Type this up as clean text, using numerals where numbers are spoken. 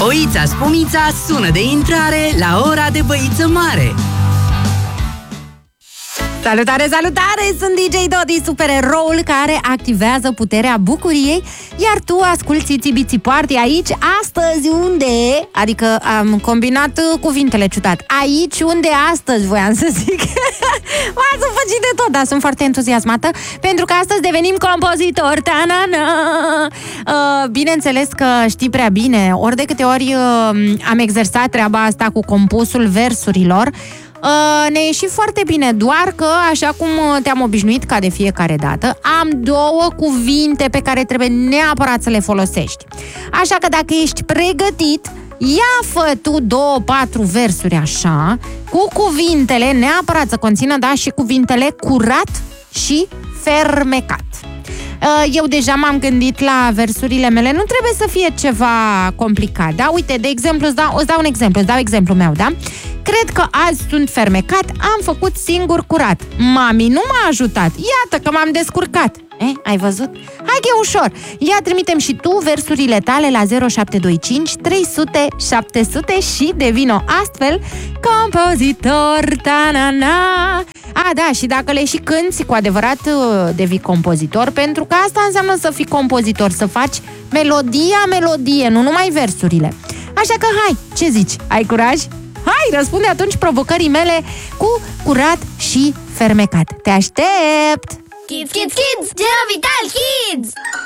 Oița Spumița sună de intrare la ora de băiță mare. Salutare, salutare! Sunt DJ Dodi, supereroul care activează puterea bucuriei, iar tu asculti Țibiții Party aici, astăzi unde? Adică am combinat cuvintele ciudat. Aici unde astăzi, voiam să zic. M-ați făcit de tot, dar sunt foarte entuziasmată, pentru că astăzi devenim compozitori. Bineînțeles că știi prea bine, ori de câte ori am exersat treaba asta cu compusul versurilor, ne ieși foarte bine, doar că, așa cum te-am obișnuit ca de fiecare dată, am două cuvinte pe care trebuie neapărat să le folosești. Așa că dacă ești pregătit, ia fă tu 2-4 versuri așa, cu cuvintele, neapărat să conțină, da, și cuvintele curat și fermecat. Eu deja m-am gândit la versurile mele, nu trebuie să fie ceva complicat, da? Uite, de exemplu, îți dau exemplul meu, da? Cred că azi sunt fermecat, am făcut singur curat. Mami nu m-a ajutat, iată că m-am descurcat. Ai văzut? Hai că e ușor. Ia, trimitem și tu versurile tale la 0725 300 700 și devino astfel compozitor. Ta-na-na. Da, și dacă le și cânti, cu adevărat devii compozitor, pentru că asta înseamnă să fii compozitor, să faci melodie, nu numai versurile. Așa că hai, ce zici? Ai curaj? Hai, răspunde atunci provocării mele cu curat și fermecat. Te aștept! Kids, kids, kids! Gelo Vital Kids!